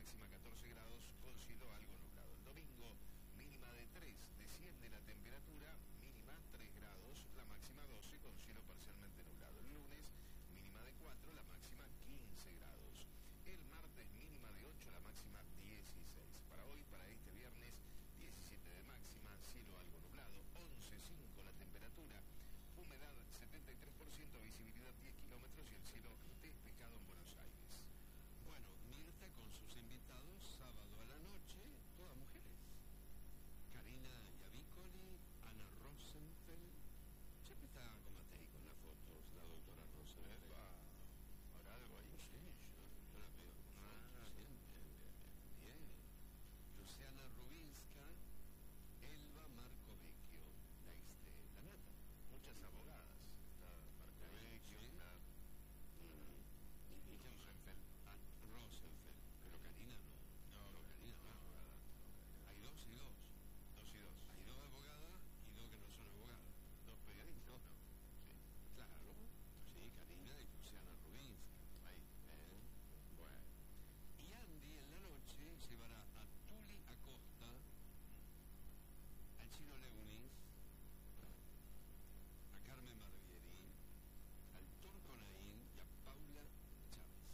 máxima 14 grados con cielo algo nublado. El domingo, mínima de 3, desciende la temperatura, mínima 3 grados, la máxima 12 con cielo parcialmente nublado. El lunes, mínima de 4, la máxima 15 grados. El martes, mínima de 8, la máxima 16. Para hoy, para este viernes, 17 de máxima, cielo algo nublado, 11,5 la temperatura, humedad 73%, visibilidad 10 kilómetros y el cielo despejado en Buenos Aires. Bueno, Mirta con sus invitados, sábado a la noche, todas mujeres. Karina Yavicoli, Ana Rosenfeld. Siempre está como ahí con las fotos, la doctora Rosenfeld. ¿Habrá algo ahí? Sí, yo la veo con fotos siempre. Bien. Luciana Rubinska, Elba Marcovecchio, la nata. Muchas abogadas. Está Marcovecchio, Sí. está Y Rosenfeld. Rosenfeld, pero Karina no. No, Karina no. Hay dos y dos. 2 y 2. Hay dos abogadas y dos que no son abogadas. 2 periodistas, ¿no? Sí. Claro. Sí, Karina y Luciana Rubinska. Ahí. Bueno. Y Andy en la noche llevará a Tuli Acosta, al Chino Leunis, a Carmen Barbieri, al Turco Naín y a Paula Chávez.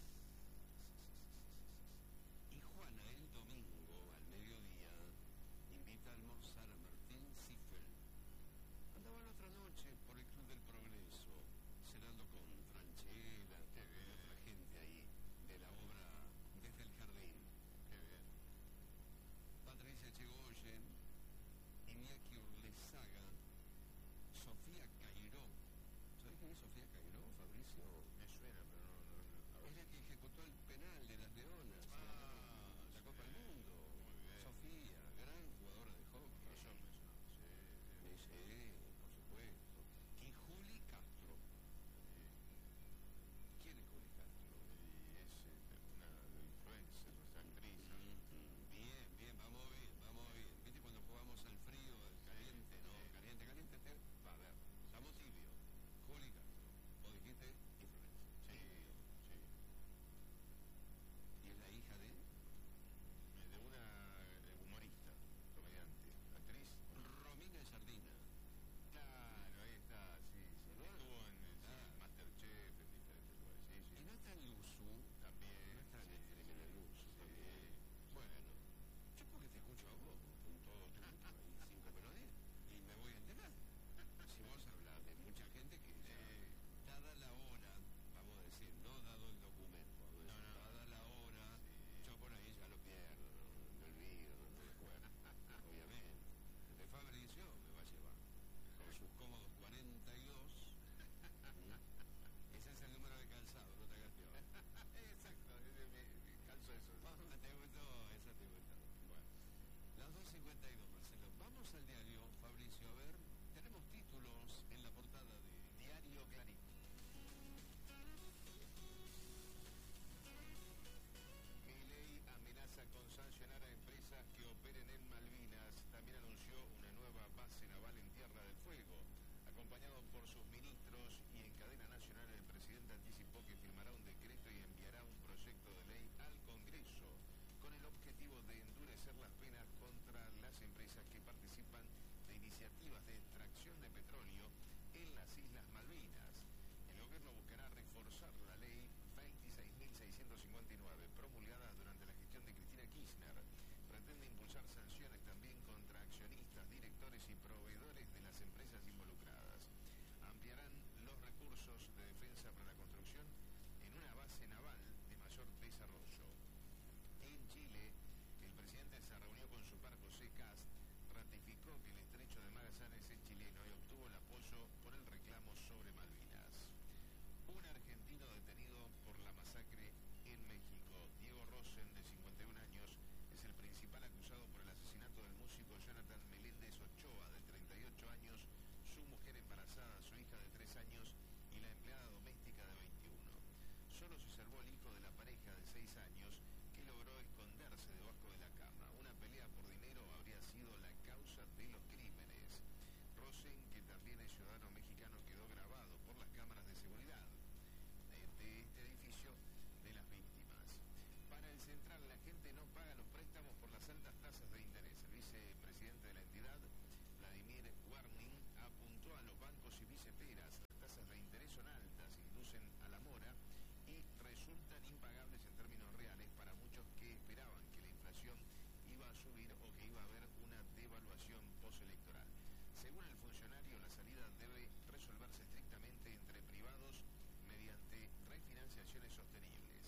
Y Juana el domingo, al mediodía, invita a almorzar a Martín Ziffel. Andaba la otra noche por el Club del Progreso, cenando con Franchella y otra gente ahí de la obra Desde el Jardín. Qué bien. Patricia Chegoyen, Iñaki Urlezaga, Sofía Cairó. ¿Sabés quién es Sofía Cairó, Fabricio? Me suena, pero no. Es la que ejecutó el penal de las Leonas, la Copa del Mundo. Muy bien. Sofía, gran jugadora de hockey. Eso me suena. Sí, por supuesto. Y Juli Castro. ¿Quién es Juli Castro? Y es una influencer, nuestra actriz. Bien, vamos bien. ¿Viste cuando jugamos al frío, al caliente? No, caliente. Va a ver, estamos tibios. Juli Castro. Vos dijiste influencer. Sí. ¿Y es la hija de? De una humorista, comediante, actriz. Romina Sardina. Claro, ahí está, sí. ¿No? Estuvo en Masterchef, en diferentes lugares. Y Sí. no está en Luzu. También. No está en el crimen de Luzu también. Bueno, yo porque te escucho a vos, con todo tu ahí 5 melodías, y me voy a enterar. Si vos hablas de mucha gente que ya, dada la hora, vamos a decir, no dado el documento, dada la hora, yo por ahí ya lo pierdo, me olvido, no me acuerdo. Obviamente. De Fabricio me va a llevar, con sus cómodos 42. Ese es el número de calzado, no te hagas peor. Exacto, calzo eso. ¿Te gustó? Esa te gustó. Bueno, las 2:52, Marcelo. Vamos al diario, Fabricio, a ver. Tenemos títulos en la portada de Diario Clarín. Milei amenaza con sancionar a empresas que operen en Malvinas. También anunció una nueva base naval en Tierra del Fuego. Acompañado por sus ministros y en cadena nacional, el presidente anticipó que firmará un decreto y enviará un proyecto de ley al Congreso con el objetivo de endurecer las penas contra las empresas que participan de iniciativas de extracción de petróleo en las Islas Malvinas. El gobierno buscará reforzar la ley 26.659, promulgada durante la gestión de Cristina Kirchner. Pretende impulsar sanciones también contra accionistas, directores y proveedores de las empresas involucradas. Ampliarán los recursos de defensa para la construcción en una base naval de mayor desarrollo. En Chile, el presidente se reunió con su par José Kast, ratificó que el estrecho de Magallanes es chileno y obtuvo el apoyo por el reclamo sobre Malvinas. Un argentino detenido por la masacre en México. Diego Rosen y viceperas. Las tasas de interés son altas, inducen a la mora y resultan impagables en términos reales para muchos que esperaban que la inflación iba a subir o que iba a haber una devaluación postelectoral. Según el funcionario, la salida debe resolverse estrictamente entre privados mediante refinanciaciones sostenibles.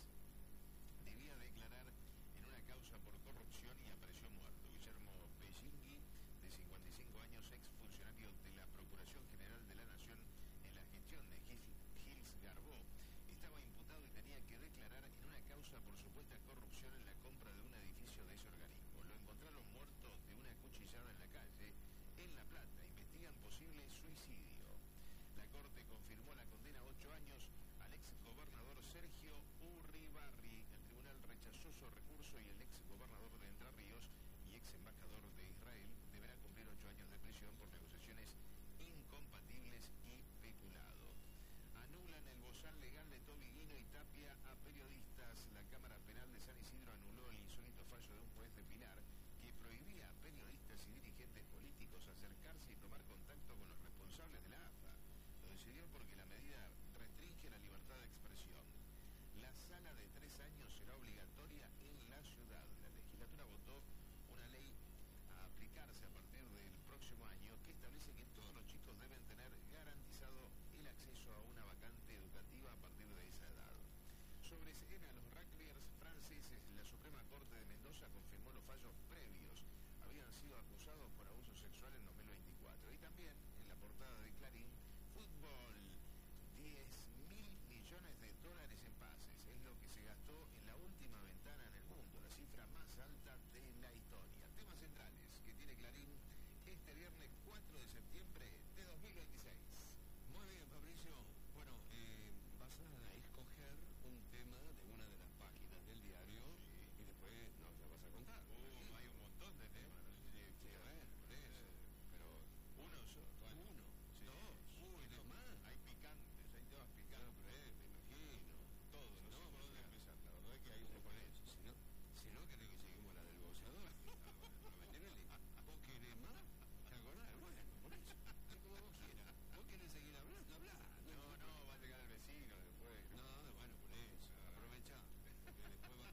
Debía declarar en una causa por corrupción y apareció muerto. Guillermo Pellingui, de 55 años, ex funcionario de la Procuración General de la Nación en la gestión de Gils Garbó, estaba imputado y tenía que declarar en una causa por supuesta corrupción en la compra de un edificio de ese organismo. Lo encontraron muerto de una cuchillada en la calle, en La Plata. Investigan posible suicidio. La Corte confirmó la condena a 8 años al ex gobernador Sergio Urribarri. El tribunal rechazó su recurso y el ex gobernador de Entre Ríos y ex embajador de Israel deberá cumplir 8 años de prisión por negociaciones incompatibles y peculado. Anulan el bozal legal de Tobiguino y Tapia a periodistas. La Cámara Penal de San Isidro anuló el insólito fallo de un juez de Pilar que prohibía a periodistas y dirigentes políticos acercarse y tomar contacto con los responsables de la AFA. Lo decidió porque la medida restringe la libertad de expresión. La sala de 3 años será obligatoria en la ciudad. La legislatura votó una ley a aplicarse a partir del próximo año que establece que todos los chicos deben tener garantizado el acceso a una vacante educativa a partir de esa edad. Sobre Serena, los rugbyers franceses, la Suprema Corte de Mendoza confirmó los fallos previos. Habían sido acusados por abuso sexual en 2024. Y también, en la portada de Clarín, fútbol, 10.000 millones de dólares en pases. Es lo que se gastó en la última ventana en el mundo, la cifra más alta de la historia. Temas centrales que tiene Clarín este viernes 4 de septiembre de 2026. Muy bien, Fabricio. Bueno, basada